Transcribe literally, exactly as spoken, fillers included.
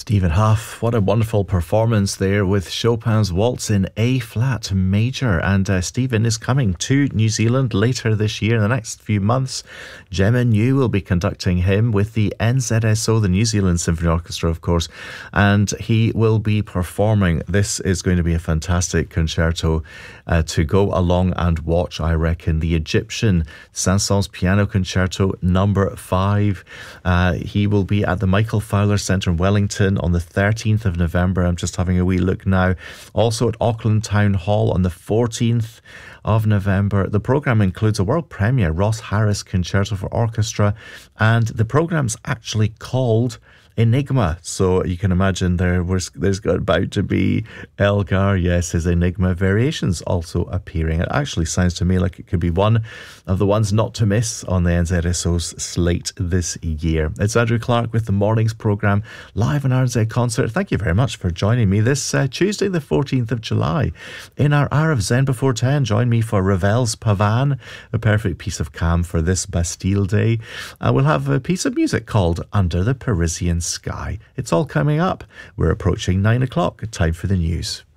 Stephen Huff, what a wonderful performance there with Chopin's Waltz in A flat major. And uh, Stephen is coming to New Zealand later this year. In the next few months, Gemma New will be conducting him with the N Z S O, the New Zealand Symphony Orchestra, of course. And he will be performing. This is going to be a fantastic concerto uh, to go along and watch, I reckon. The Egyptian Saint-Saëns Piano Concerto number five. Uh, he will be at the Michael Fowler Centre in Wellington on the thirteenth of November. I'm just having a wee look now. Also at Auckland Town Hall on the fourteenth of November. The programme includes a world premiere, Ross Harris Concerto for Orchestra, and the programme's actually called Enigma. So you can imagine there was there's about to be Elgar, yes, his Enigma Variations also appearing. It actually sounds to me like it could be one of the ones not to miss on the N Z S O's slate this year. It's Andrew Clark with the morning's programme live on R Z Concert. Thank you very much for joining me this uh, Tuesday the fourteenth of July in our hour of Zen before ten. Join me for Ravel's Pavan, a perfect piece of calm for this Bastille Day. Uh, we'll have a piece of music called Under the Parisian Sky. It's all coming up. We're approaching nine o'clock. Time for the news.